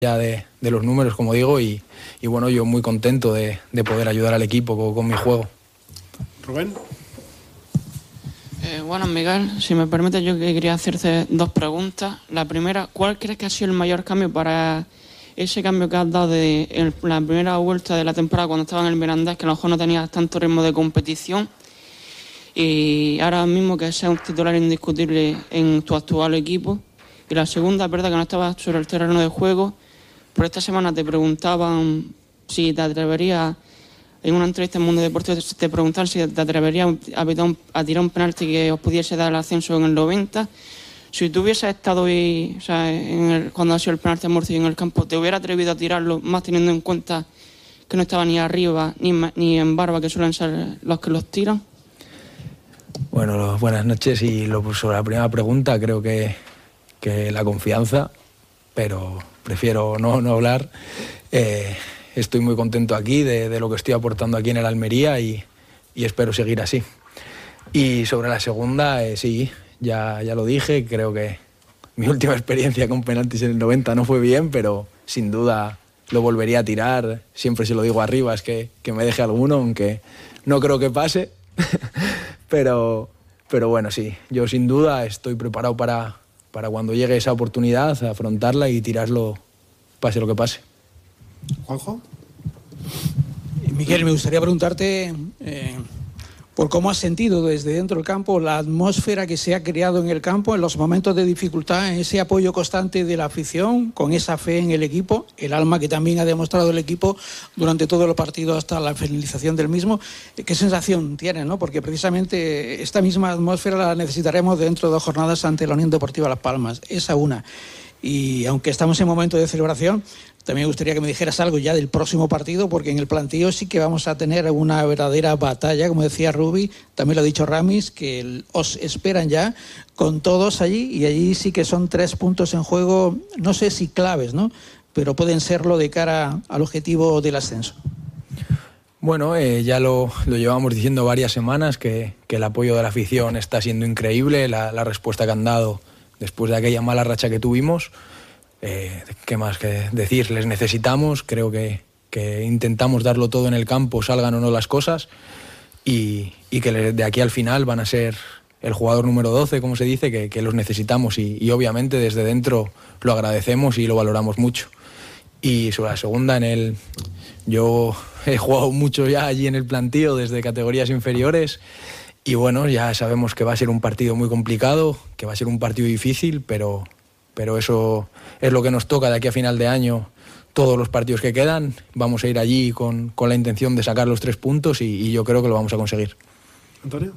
ya de los números, como digo, y bueno, yo muy contento de poder ayudar al equipo con mi juego. Rubén. Bueno, Miguel, si me permite, yo quería hacerte dos preguntas. La primera, ¿cuál crees que ha sido el mayor cambio para ese cambio que has dado de la primera vuelta de la temporada cuando estaba en el Mirandés, que a lo mejor no tenías tanto ritmo de competición, y ahora mismo que seas un titular indiscutible en tu actual equipo? Y la segunda, es verdad que no estabas sobre el terreno de juego, pero esta semana te preguntaban si te atreverías, en una entrevista en Mundo Deportivo te preguntaban si te atreverías a tirar un penalti que os pudiese dar el ascenso en el 90. Si tú hubieses estado hoy, o sea, cuando ha sido el penalti a Murcia en el campo, ¿te hubiera atrevido a tirarlo, más teniendo en cuenta que no estaba ni arriba ni en Barba, que suelen ser los que los tiran? Bueno, buenas noches. Y sobre la primera pregunta, creo que la confianza, pero prefiero no hablar. Estoy muy contento aquí de lo que estoy aportando aquí en el Almería y espero seguir así. Y sobre la segunda, sí, ya lo dije, creo que mi última experiencia con penaltis en el 90 no fue bien, pero sin duda lo volvería a tirar. Siempre se lo digo arriba, es que me deje alguno, aunque no creo que pase. pero bueno, sí, yo sin duda estoy preparado para cuando llegue esa oportunidad, afrontarla y tirarlo, pase lo que pase. Juanjo. Miguel, me gustaría preguntarte por cómo has sentido desde dentro del campo la atmósfera que se ha creado en el campo en los momentos de dificultad, ese apoyo constante de la afición, con esa fe en el equipo, el alma que también ha demostrado el equipo durante todo el partido hasta la finalización del mismo. ¿Qué sensación tienes, no? Porque precisamente esta misma atmósfera la necesitaremos dentro de 2 jornadas ante la Unión Deportiva Las Palmas. Esa una. Y aunque estamos en momento de celebración, también me gustaría que me dijeras algo ya del próximo partido, porque en el plantío sí que vamos a tener una verdadera batalla, como decía Rubi, también lo ha dicho Ramis, que os esperan ya con todos allí, y allí sí que son 3 puntos en juego, no sé si claves, ¿no?, pero pueden serlo de cara al objetivo del ascenso. Bueno, ya lo llevamos diciendo varias semanas, que el apoyo de la afición está siendo increíble, la respuesta que han dado después de aquella mala racha que tuvimos. ¿Qué más que decir? Les necesitamos, creo que intentamos darlo todo en el campo, salgan o no las cosas, y que de aquí al final van a ser el jugador número 12, como se dice, que los necesitamos, y obviamente desde dentro lo agradecemos y lo valoramos mucho. Y sobre la segunda, yo he jugado mucho ya allí en el plantío desde categorías inferiores, y bueno, ya sabemos que va a ser un partido muy complicado, que va a ser un partido difícil, pero eso es lo que nos toca de aquí a final de año. Todos los partidos que quedan, vamos a ir allí con la intención de sacar los 3 puntos, y yo creo que lo vamos a conseguir. Antonio.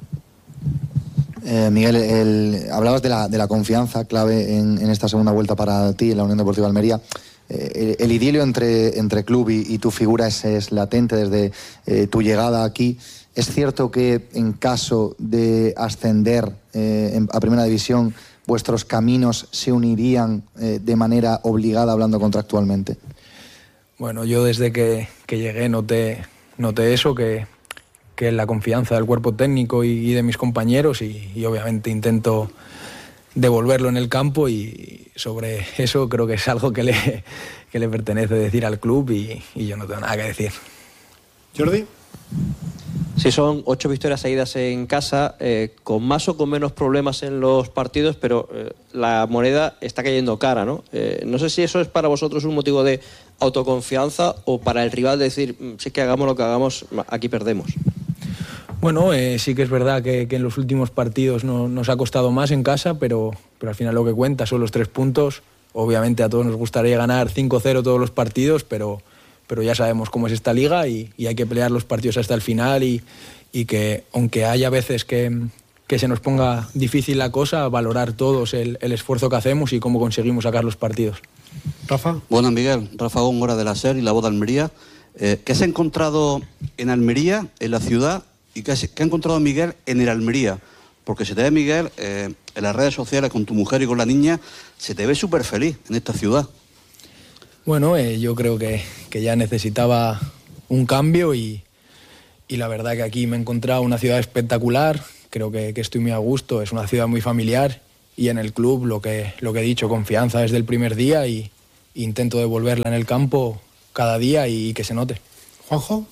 Miguel, hablabas de la confianza clave en esta segunda vuelta para ti en la Unión Deportiva Almería. El idilio entre club y tu figura es latente desde tu llegada aquí. ¿Es cierto que en caso de ascender a Primera División, vuestros caminos se unirían de manera obligada, hablando contractualmente? Bueno, yo desde que llegué noté eso, que la confianza del cuerpo técnico y de mis compañeros, y obviamente intento devolverlo en el campo, y sobre eso creo que es algo que le pertenece decir al club, y yo no tengo nada que decir. Jordi. Sí, son 8 victorias seguidas en casa, con más o con menos problemas en los partidos, pero la moneda está cayendo cara, ¿no? No sé si eso es para vosotros un motivo de autoconfianza, o para el rival decir, si es que hagamos lo que hagamos, aquí perdemos. Bueno, sí que es verdad que en los últimos partidos nos ha costado más en casa, pero al final lo que cuenta son los 3 puntos. Obviamente a todos nos gustaría ganar 5-0 todos los partidos, pero ya sabemos cómo es esta liga, y hay que pelear los partidos hasta el final, y que aunque haya veces que se nos ponga difícil la cosa, valorar todos el esfuerzo que hacemos y cómo conseguimos sacar los partidos. Rafa. Buenas, Miguel. Rafa Góngora de la SER y La Voz de Almería. ¿Qué has encontrado en Almería, en la ciudad, y qué ha encontrado Miguel en el Almería? Porque se te ve, Miguel, en las redes sociales con tu mujer y con la niña, se te ve súper feliz en esta ciudad. Bueno, yo creo que ya necesitaba un cambio, y la verdad que aquí me he encontrado una ciudad espectacular. Creo que estoy muy a gusto, es una ciudad muy familiar, y en el club lo que he dicho, confianza desde el primer día, y intento devolverla en el campo cada día y que se note. Juanjo.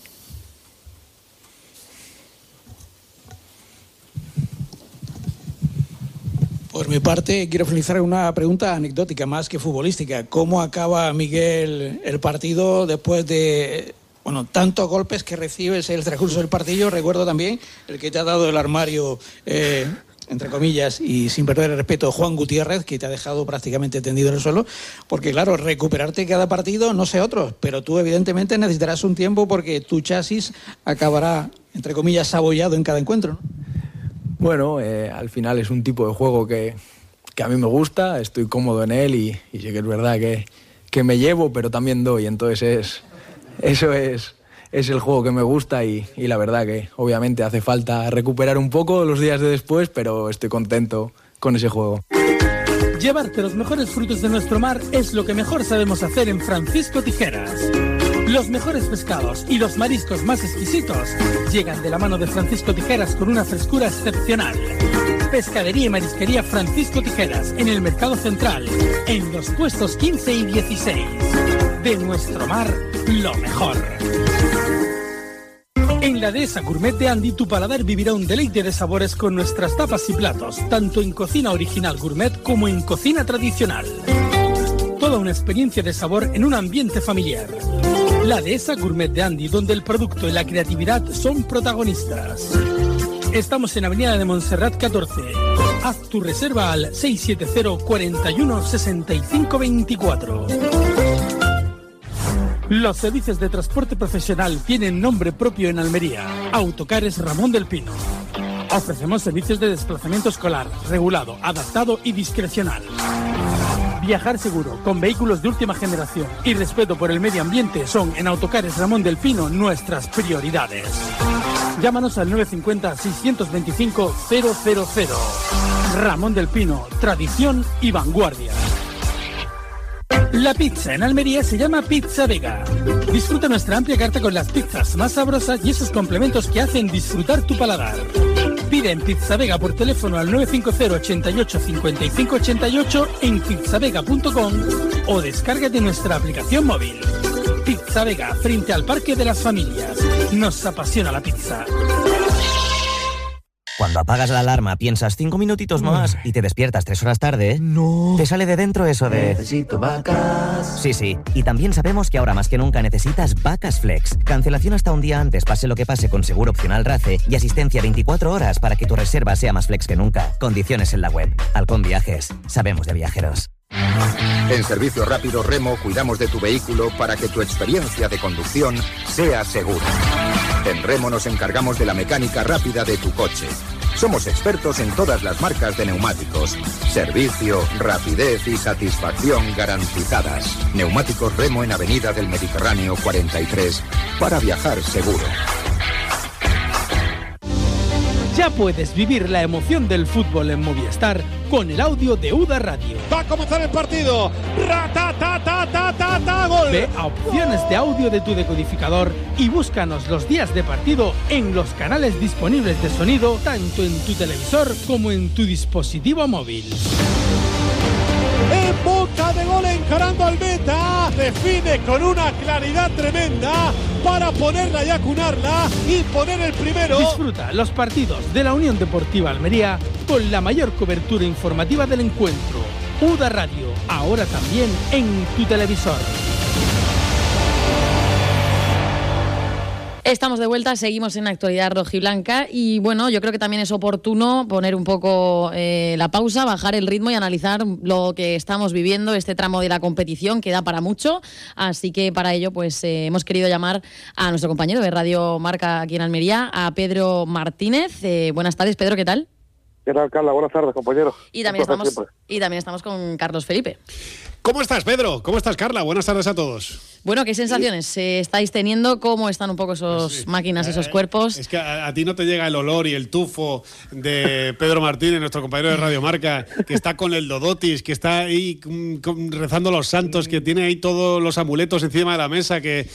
Por mi parte, quiero finalizar una pregunta anecdótica más que futbolística. ¿Cómo acaba, Miguel, el partido después de tantos golpes que recibes en el transcurso del partido? Recuerdo también el que te ha dado el armario, entre comillas, y sin perder el respeto, Juan Gutiérrez, que te ha dejado prácticamente tendido en el suelo. Porque, claro, recuperarte cada partido, no sé otros, pero tú evidentemente necesitarás un tiempo porque tu chasis acabará, entre comillas, abollado en cada encuentro, ¿no? Bueno, al final es un tipo de juego que a mí me gusta, estoy cómodo en él y sé que es verdad que me llevo, pero también doy. Entonces eso es el juego que me gusta y la verdad que obviamente hace falta recuperar un poco los días de después, pero estoy contento con ese juego. Llevarte los mejores frutos de nuestro mar es lo que mejor sabemos hacer en Francisco Tijeras. Los mejores pescados y los mariscos más exquisitos llegan de la mano de Francisco Tijeras con una frescura excepcional. Pescadería y marisquería Francisco Tijeras en el Mercado Central, en los puestos 15 y 16. De nuestro mar, lo mejor. En la Dehesa Gourmet de Andy, tu paladar vivirá un deleite de sabores con nuestras tapas y platos, tanto en cocina original gourmet como en cocina tradicional. Toda una experiencia de sabor en un ambiente familiar. La Dehesa Gourmet de Andy, donde el producto y la creatividad son protagonistas. Estamos en Avenida de Montserrat 14. Haz tu reserva al 670 41 65 24. Los servicios de transporte profesional tienen nombre propio en Almería. Autocares Ramón del Pino. Ofrecemos servicios de desplazamiento escolar, regulado, adaptado y discrecional. Viajar seguro, con vehículos de última generación y respeto por el medio ambiente son en Autocares Ramón del Pino nuestras prioridades. Llámanos al 950-625-000. Ramón del Pino, tradición y vanguardia. La pizza en Almería se llama Pizza Vega. Disfruta nuestra amplia carta con las pizzas más sabrosas y esos complementos que hacen disfrutar tu paladar. Pide en Pizza Vega por teléfono al 950 88 55 88 en pizzavega.com o descárgate nuestra aplicación móvil. Pizza Vega, frente al Parque de las Familias. Nos apasiona la pizza. Cuando apagas la alarma piensas 5 minutitos más y te despiertas 3 horas tarde, no. Te sale de dentro eso de... Necesito vacas. Sí. Y también sabemos que ahora más que nunca necesitas Vacas Flex. Cancelación hasta un día antes, pase lo que pase, con seguro opcional RACE y asistencia 24 horas para que tu reserva sea más flex que nunca. Condiciones en la web. Halcón Viajes. Sabemos de viajeros. En Servicio Rápido Remo cuidamos de tu vehículo para que tu experiencia de conducción sea segura. En Remo nos encargamos de la mecánica rápida de tu coche. Somos expertos en todas las marcas de neumáticos. Servicio, rapidez y satisfacción garantizadas. Neumáticos Remo en Avenida del Mediterráneo 43 para viajar seguro. Ya puedes vivir la emoción del fútbol en Movistar con el audio de UDA Radio. Va a comenzar el partido. ¡Gol! Ve a opciones de audio de tu decodificador y búscanos los días de partido en los canales disponibles de sonido, tanto en tu televisor como en tu dispositivo móvil. En boca de gol, encarando al meta, define con una claridad tremenda para ponerla y acunarla y poner el primero. Disfruta los partidos de la Unión Deportiva Almería con la mayor cobertura informativa del encuentro. UDA Radio, ahora también en tu televisor. Estamos de vuelta, seguimos en Actualidad Rojiblanca y bueno, yo creo que también es oportuno poner un poco la pausa, bajar el ritmo y analizar lo que estamos viviendo, este tramo de la competición que da para mucho, así que para ello pues hemos querido llamar a nuestro compañero de Radio Marca aquí en Almería, a Pedro Martínez. Buenas tardes, Pedro, ¿qué tal? ¿Qué tal, Carla? Buenas tardes, compañero. Y también estamos con Carlos Felipe. ¿Cómo estás, Pedro? ¿Cómo estás, Carla? Buenas tardes a todos. Bueno, ¿qué sensaciones estáis teniendo? ¿Cómo están un poco esos máquinas, esos cuerpos? Es que a ti no te llega el olor y el tufo de Pedro Martínez, nuestro compañero de Radio Marca, que está con el Dodotis, que está ahí rezando los santos, que tiene ahí todos los amuletos encima de la mesa, que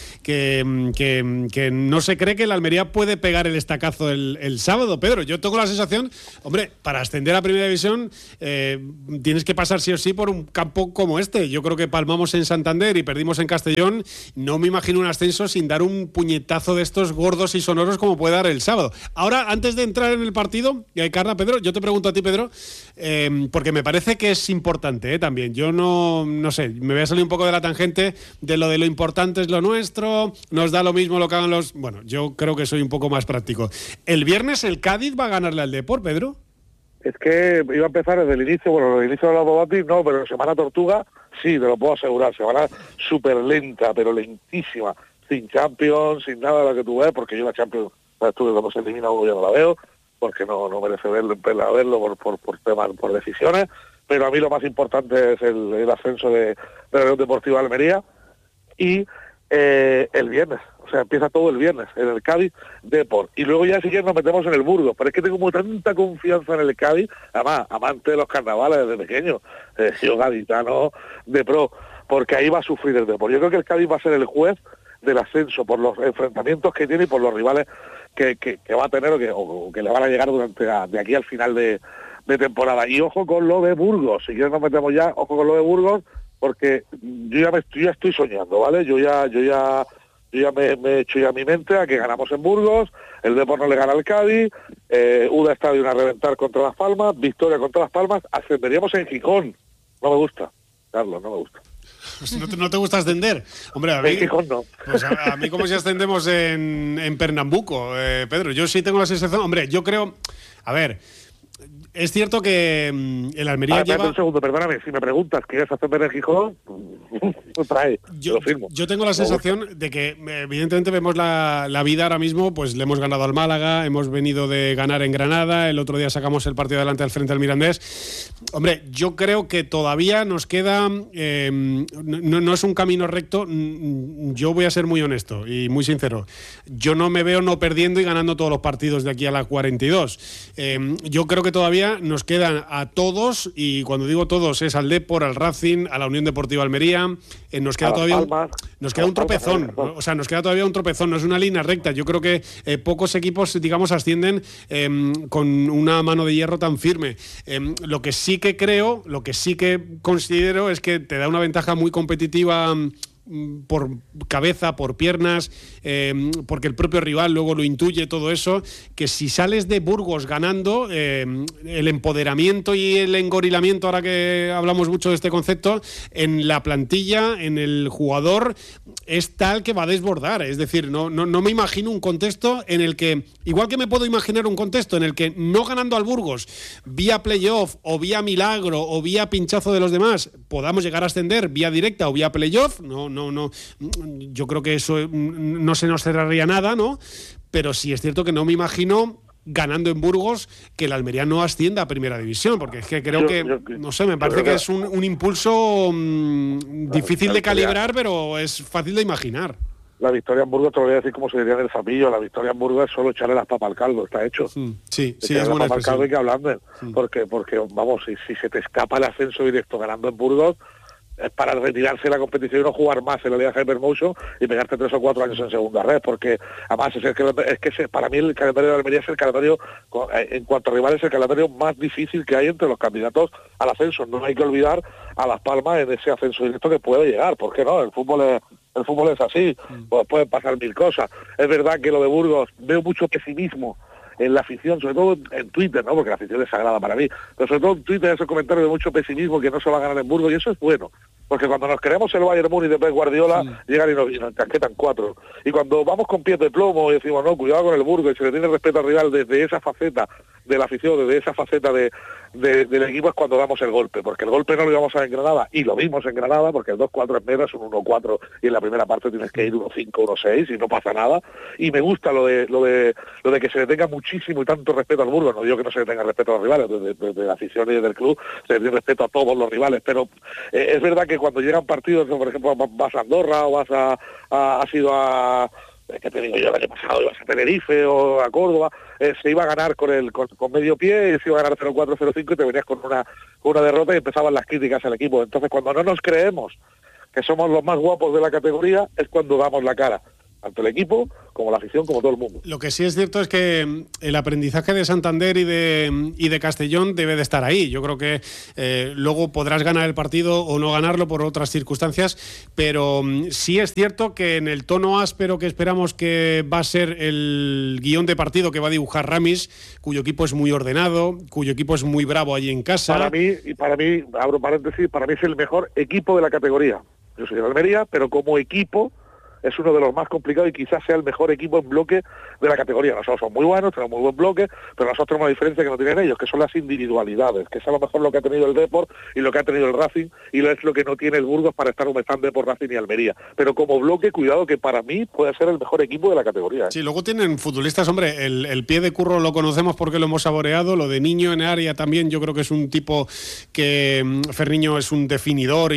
no se cree que el Almería puede pegar el estacazo el sábado. Pedro, yo tengo la sensación, hombre, para ascender a Primera División tienes que pasar sí o sí por un campo como este. Yo creo que palmamos en Santander y perdimos en Castellón. No me imagino un ascenso sin dar un puñetazo de estos gordos y sonoros como puede dar el sábado. Ahora, antes de entrar en el partido, Carla, Pedro, yo te pregunto a ti, Pedro, porque me parece que es importante también. Yo no sé, me voy a salir un poco de la tangente de lo importante es lo nuestro, nos da lo mismo lo que hagan los... Bueno, yo creo que soy un poco más práctico. ¿El viernes el Cádiz va a ganarle al Depor, Pedro? Es que iba a empezar desde el inicio, desde el inicio de la Dodotis no, pero Semana Tortuga sí, te lo puedo asegurar, semana súper lenta, pero lentísima, sin Champions, sin nada de lo que tú ves, porque yo la Champions, tú cuando se elimina uno ya no la veo, porque no merece verlo por temas, por decisiones, pero a mí lo más importante es el ascenso de la Unión Deportiva Almería, y el viernes, o sea, empieza todo el viernes, en el Cádiz Depor, y luego ya si quieres nos metemos en el Burgos, pero es que tengo como tanta confianza en el Cádiz, además, amante de los carnavales desde pequeño, yo gaditano de pro, porque ahí va a sufrir el Depor. Yo creo que el Cádiz va a ser el juez del ascenso, por los enfrentamientos que tiene y por los rivales que va a tener o que le van a llegar de aquí al final de temporada. Y ojo con lo de Burgos, si quieres nos metemos ya, ojo con lo de Burgos, porque yo ya estoy soñando, ¿vale? Yo ya me he hecho ya mi mente a que ganamos en Burgos, el Depor no le gana al Cádiz, UDA Estadio a reventar contra Las Palmas, victoria contra Las Palmas, ascenderíamos en Gijón. No me gusta, Carlos, no me gusta. ¿No te gusta ascender? Hombre, a mí, en Gijón no. Pues a mí como si ascendemos en Pernambuco, Pedro, yo sí tengo la sensación, hombre, yo creo, a ver... Es cierto que el Almería lleva... Un segundo, perdóname, si me preguntas, ¿quieres ascender en Gijón? Trae, lo firmo. Yo tengo la sensación de que, evidentemente, vemos la vida ahora mismo, pues le hemos ganado al Málaga, hemos venido de ganar en Granada, el otro día sacamos el partido adelante al frente al Mirandés. Hombre, yo creo que todavía nos queda... no es un camino recto, yo voy a ser muy honesto y muy sincero. Yo no me veo no perdiendo y ganando todos los partidos de aquí a la 42. Yo creo que todavía nos quedan a todos, y cuando digo todos es al Depor, al Racing, a la Unión Deportiva Almería, nos queda todavía un tropezón, o sea, nos queda todavía un tropezón, no es una línea recta. Yo creo que pocos equipos, digamos, ascienden con una mano de hierro tan firme. Lo que sí que creo, lo que sí que considero es que te da una ventaja muy competitiva por cabeza, por piernas, porque el propio rival luego lo intuye todo eso, que si sales de Burgos ganando, el empoderamiento y el engorilamiento, ahora que hablamos mucho de este concepto, en la plantilla, en el jugador, es tal que va a desbordar. Es decir, no me imagino un contexto en el que, igual que me puedo imaginar un contexto en el que no ganando al Burgos, vía playoff o vía milagro o vía pinchazo de los demás, podamos llegar a ascender vía directa o vía playoff, no, yo creo que eso no se nos cerraría nada, ¿no? Pero sí es cierto que no me imagino ganando en Burgos que el Almería no ascienda a Primera División, porque es que creo no sé, me parece que es un impulso difícil de calibrar, pero es fácil de imaginar. La victoria en Burgos, te lo voy a decir como se diría en el Zapillo, la victoria en Burgos es solo echarle las papas al caldo, está hecho. Sí, es buena expresión. Hay que hablar, porque vamos, si se te escapa el ascenso directo ganando en Burgos, es para retirarse de la competición y no jugar más en la Liga Hypermotion y pegarte 3 o 4 años en segunda red, porque además para mí el calendario de Almería es el calendario, en cuanto a rivales, el calendario más difícil que hay entre los candidatos al ascenso. No hay que olvidar a Las Palmas en ese ascenso directo que puede llegar, ¿por qué no? El fútbol es así, pues pueden pasar mil cosas. Es verdad que lo de Burgos, veo mucho pesimismo en la afición, sobre todo en Twitter, ¿no? Porque la afición es sagrada para mí, pero sobre todo en Twitter esos comentarios de mucho pesimismo que no se va a ganar en Burgos, y eso es bueno, porque cuando nos queremos el Bayern Múnich de Pep Guardiola, llegan y nos casquetan 4, y cuando vamos con pies de plomo y decimos, no, cuidado con el Burgos, y se le tiene respeto al rival desde esa faceta de la afición, desde esa faceta del equipo, es cuando damos el golpe, porque el golpe no lo íbamos a ver en Granada, y lo vimos en Granada, porque el 2-4 en medio es un 1-4, y en la primera parte tienes que ir 1-5, 1-6, y no pasa nada. Y me gusta lo de que se le tenga muchísimo y tanto respeto al Burgos. No digo que no se le tenga respeto a los rivales, desde la afición y desde el club se le tiene respeto a todos los rivales, pero es verdad que cuando llegan partidos, por ejemplo, vas a Andorra o has ido a... ¿Qué te digo yo? El año pasado ibas a Tenerife o a Córdoba, se iba a ganar con medio pie, se iba a ganar 0-4, 0-5 y te venías con una derrota y empezaban las críticas al equipo. Entonces, cuando no nos creemos que somos los más guapos de la categoría, es cuando damos la cara, tanto el equipo como la afición, como todo el mundo. Lo que sí es cierto es que el aprendizaje de Santander y de Castellón debe de estar ahí. Yo creo que luego podrás ganar el partido o no ganarlo por otras circunstancias, pero sí es cierto que en el tono áspero que esperamos que va a ser el guión de partido que va a dibujar Ramis, cuyo equipo es muy ordenado, cuyo equipo es muy bravo allí en casa. Para mí, abro paréntesis, para mí es el mejor equipo de la categoría. Yo soy de Almería, pero como equipo es uno de los más complicados y quizás sea el mejor equipo en bloque de la categoría. Nosotros somos muy buenos, tenemos muy buen bloque, pero nosotros tenemos una diferencia que no tienen ellos, que son las individualidades, que es a lo mejor lo que ha tenido el Depor y lo que ha tenido el Racing, y es lo que no tiene el Burgos para estar donde están Depor, Racing y Almería. Pero como bloque, cuidado, que para mí puede ser el mejor equipo de la categoría. Sí, luego tienen futbolistas, hombre, el pie de Curro lo conocemos porque lo hemos saboreado, lo de Niño en área también, yo creo que es un tipo que Ferniño es un definidor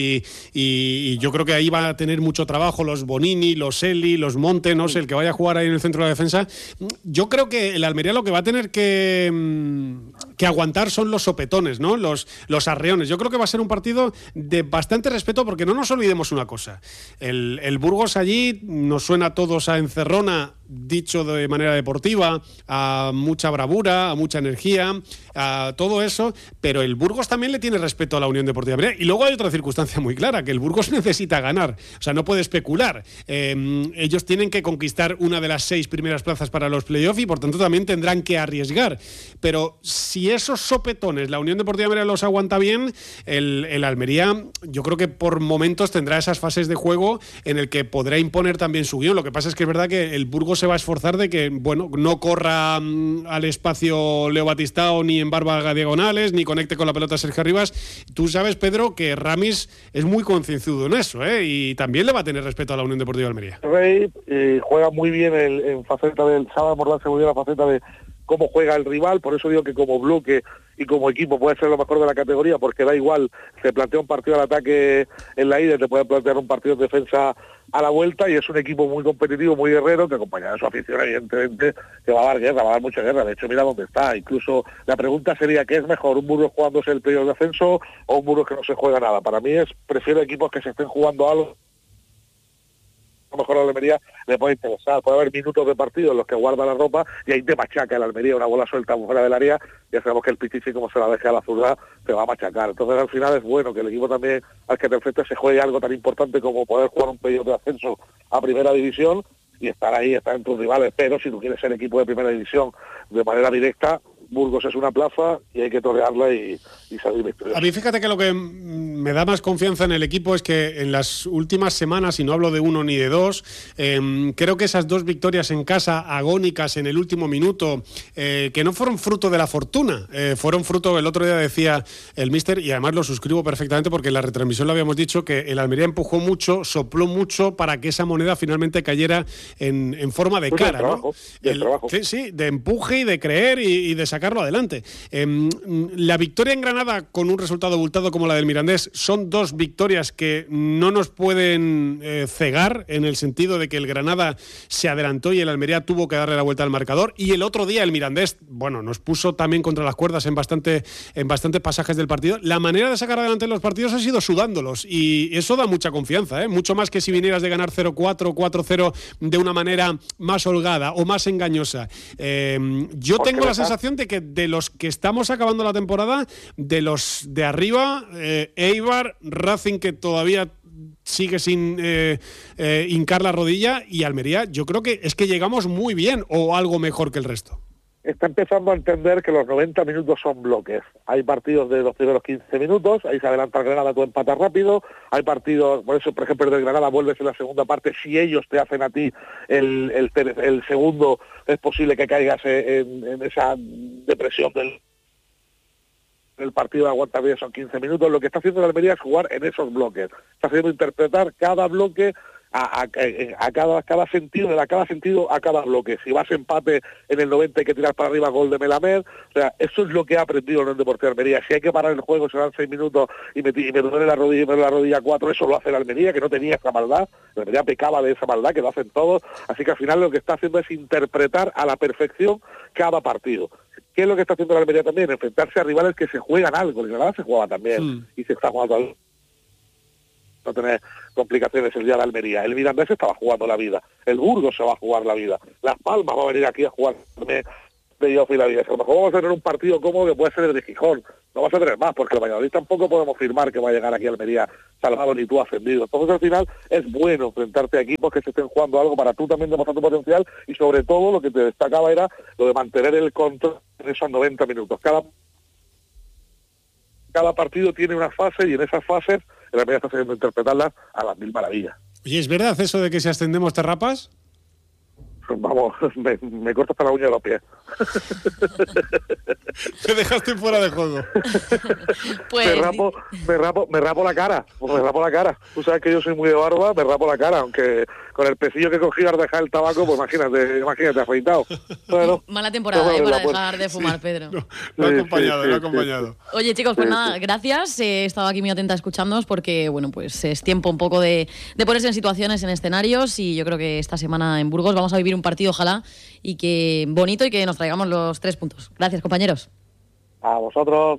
y yo creo que ahí va a tener mucho trabajo, los Bonini, los Eli, los Monte, no sé, el que vaya a jugar ahí en el centro de la defensa. Yo creo que el Almería lo que va a tener que aguantar son los sopetones, ¿no? Los arreones. Yo creo que va a ser un partido de bastante respeto, porque no nos olvidemos una cosa. El Burgos allí nos suena a todos a encerrona, dicho de manera deportiva, a mucha bravura, a mucha energía, a todo eso, pero el Burgos también le tiene respeto a la Unión Deportiva Almería. Y luego hay otra circunstancia muy clara, que el Burgos necesita ganar, o sea, no puede especular. Ellos tienen que conquistar una de las 6 primeras plazas para los playoffs y por tanto también tendrán que arriesgar. Pero si esos sopetones la Unión Deportiva Almería los aguanta bien, el Almería yo creo que por momentos tendrá esas fases de juego en el que podrá imponer también su guión. Lo que pasa es que es verdad que el Burgos se va a esforzar de que, bueno, no corra al espacio Leo Batistao ni en barba diagonales, ni conecte con la pelota Sergio Rivas. Tú sabes, Pedro, que Ramis es muy concienzudo en eso, y también le va a tener respeto a la Unión Deportiva Almería. Rey juega muy bien en faceta del sábado, mordarse muy bien la faceta de cómo juega el rival, por eso digo que como bloque y como equipo puede ser lo mejor de la categoría, porque da igual, se plantea un partido al ataque en la ida, te puede plantear un partido de defensa a la vuelta, y es un equipo muy competitivo, muy guerrero, que acompañado de su afición, evidentemente, que va a dar guerra, va a dar mucha guerra. De hecho, mira dónde está. Incluso la pregunta sería, ¿qué es mejor? ¿Un Burgos jugándose el playoff de ascenso o un Burgos que no se juega nada? Para mí prefiero equipos que se estén jugando algo. A lo mejor a la Almería le puede interesar, puede haber minutos de partido en los que guarda la ropa y ahí te machaca el Almería, una bola suelta fuera del área, ya sabemos que el Pichichi, como se la deje a la zurda, te va a machacar. Entonces al final es bueno que el equipo también al que te enfrentes se juegue algo tan importante como poder jugar un playoff de ascenso a primera división y estar ahí, estar en tus rivales. Pero si tú quieres ser equipo de primera división de manera directa, Burgos es una plaza y hay que torearla y salir victorioso. A mí fíjate que lo que me da más confianza en el equipo es que en las últimas semanas, y no hablo de uno ni de dos, creo que esas 2 victorias en casa agónicas en el último minuto, que no fueron fruto de la fortuna, fueron fruto, el otro día decía el míster, y además lo suscribo perfectamente porque en la retransmisión lo habíamos dicho, que el Almería empujó mucho, sopló mucho para que esa moneda finalmente cayera en forma de cara, trabajo, ¿no? Sí, de empuje y de creer y de sacarlo adelante. La victoria en Granada con un resultado abultado como la del Mirandés son 2 victorias que no nos pueden cegar, en el sentido de que el Granada se adelantó y el Almería tuvo que darle la vuelta al marcador, y el otro día el Mirandés, bueno, nos puso también contra las cuerdas en bastantes pasajes del partido. La manera de sacar adelante los partidos ha sido sudándolos, y eso da mucha confianza, mucho más que si vinieras de ganar 0-4 o 4-0 de una manera más holgada o más engañosa. Yo tengo la sensación de que de los que estamos acabando la temporada, de los de arriba, Eibar, Racing, que todavía sigue sin hincar la rodilla, y Almería, yo creo que es que llegamos muy bien o algo mejor que el resto. está empezando a entender que los 90 minutos son bloques. Hay partidos de los primeros 15 minutos, ahí se adelanta el Granada, tú empatas rápido. Hay partidos, por eso, por ejemplo, el del Granada vuelves en la segunda parte. Si ellos te hacen a ti el segundo, es posible que caigas en esa depresión del partido de aguantar bien, son 15 minutos. Lo que está haciendo la Almería es jugar en esos bloques. Está haciendo interpretar cada bloque a cada sentido, de cada sentido a cada bloque. Si vas empate en el 90 hay que tirar para arriba, gol de Melamed. O sea, eso es lo que ha aprendido el Deportivo de Almería. Si hay que parar el juego, se dan 6 minutos y me duele la rodilla 4, eso lo hace la Almería, que no tenía esa maldad. La Almería pecaba de esa maldad, que lo hacen todos. Así que al final lo que está haciendo es interpretar a la perfección cada partido. ¿Qué es lo que está haciendo la Almería también? Enfrentarse a rivales que se juegan algo. El Granada se jugaba también y se está jugando algo. No tener complicaciones el día de Almería. El Mirandés estaba jugando la vida. El Burgos se va a jugar la vida. Las Palmas va a venir aquí a jugar de playoff y la vida. A lo mejor vamos a tener un partido cómodo que puede ser el de Gijón. No vas a tener más, porque el Valladolid tampoco podemos firmar que va a llegar aquí a Almería salvado ni tú ascendido. Entonces al final es bueno enfrentarte a equipos que se estén jugando algo para tú también demostrar tu potencial, y sobre todo lo que te destacaba era lo de mantener el control en esos 90 minutos. Cada partido tiene una fase, y en esas fases el Almería está haciendo interpretarlas a las mil maravillas. Oye, ¿es verdad eso de que si ascendemos te rapas? Vamos, me corto hasta la uña de los pies. Te dejaste fuera de juego. Pues... me rapo la cara. Tú sabes que yo soy muy de barba, me rapo la cara, aunque con el pesillo que cogí al dejar el tabaco, pues imagínate afeitado. Bueno, mala temporada para dejar de fumar, Pedro. Lo ha acompañado. Oye, chicos, pues nada, gracias. He estado aquí muy atenta escuchándoos porque, bueno, pues es tiempo un poco de ponerse en situaciones, en escenarios, y yo creo que esta semana en Burgos vamos a vivir un partido, ojalá, y que bonito, y que nos traigamos los 3 puntos. Gracias, compañeros. A vosotros.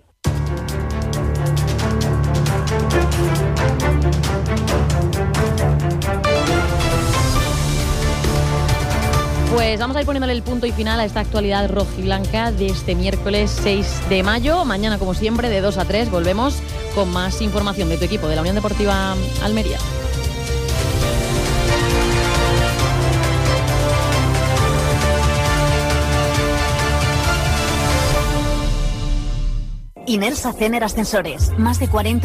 Pues vamos a ir poniéndole el punto y final a esta actualidad rojiblanca de este miércoles 6 de mayo. Mañana, como siempre, de 2 a 3 volvemos con más información de tu equipo, de la Unión Deportiva Almería. Inersa Cener Ascensores. Más de 40